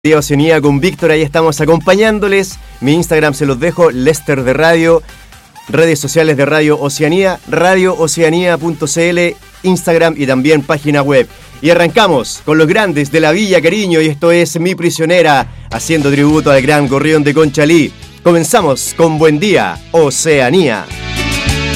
Día Oceanía con Víctor, ahí estamos acompañándoles. Mi Instagram se los dejo, Lester de Radio, redes sociales de Radio Oceanía, radiooceanía.cl, Instagram y también página web. Y arrancamos con los grandes de la Villa Cariño y esto es Mi Prisionera, haciendo tributo al gran gorrión de Conchalí. Comenzamos con Buen Día, Oceanía.